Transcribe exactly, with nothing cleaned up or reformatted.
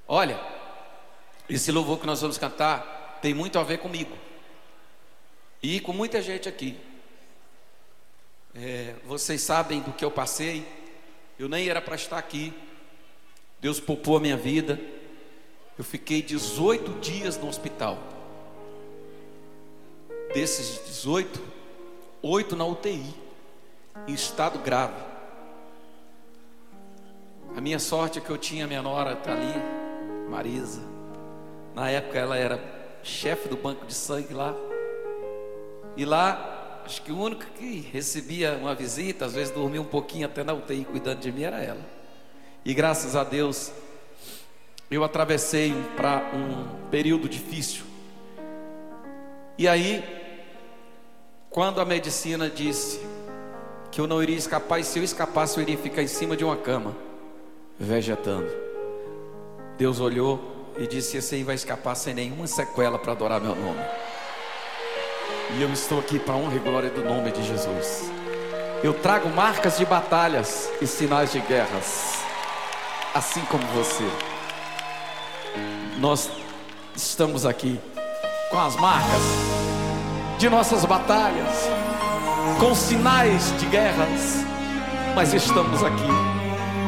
Olha, esse louvor que nós vamos cantar tem muito a ver comigo e com muita gente aqui. É, vocês sabem do que eu passei. Eu nem era para estar aqui. Deus poupou a minha vida. Eu fiquei dezoito dias no hospital. Desses dezoito, oito na U T I, em estado grave. A minha sorte é que eu tinha a minha nora, tá ali, Marisa. Na época ela era chefe do banco de sangue lá. E lá, acho que o único que recebia uma visita, às vezes dormia um pouquinho até na U T I cuidando de mim, era ela. E graças a Deus, eu atravessei para um período difícil. E aí, quando a medicina disse que eu não iria escapar, e se eu escapasse eu iria ficar em cima de uma cama, vegetando, Deus olhou e disse: esse aí vai escapar sem nenhuma sequela para adorar meu nome. E eu estou aqui para a honra e glória do nome de Jesus. Eu trago marcas de batalhas e sinais de guerras, assim como você. Nós estamos aqui com as marcas de nossas batalhas, com sinais de guerras, mas estamos aqui